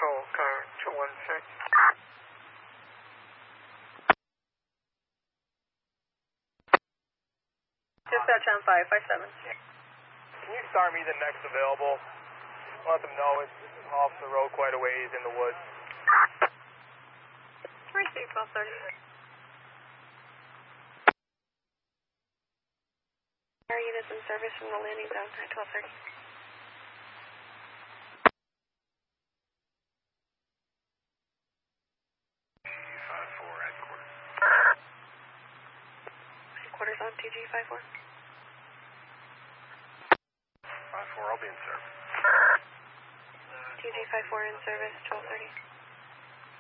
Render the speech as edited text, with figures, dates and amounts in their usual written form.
patrol car 216. Dispatch on 557. Can you start me the next available? Let them know it's off the road quite a ways in the woods. Receive 1230. Our units in service from the landing zone at 1230. 54 headquarters. Headquarters on TG54. 54, I'll be in service. TG54 in service, 1230.